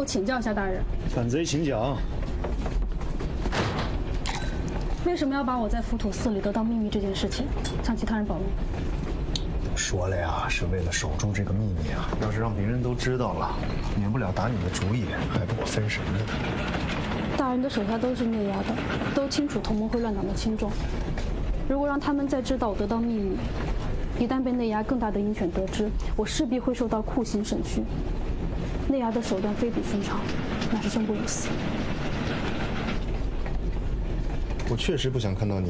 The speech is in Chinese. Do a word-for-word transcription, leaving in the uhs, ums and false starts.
请教一下大人。 反贼请讲。 为什么要把我在浮屠寺里得到秘密这件事情向其他人保密？ 说了呀，是为了守住这个秘密啊。要是让别人都知道了，免不了打你的主意，害得我分神了。 大人的手下都是内衙的，都清楚同盟会乱党的轻重。如果让他们再知道我得到秘密，一旦被内衙更大的鹰犬得知，我势必会受到酷刑审讯。内衙的手段非比寻常，那是生不如死。 我确实不想看到你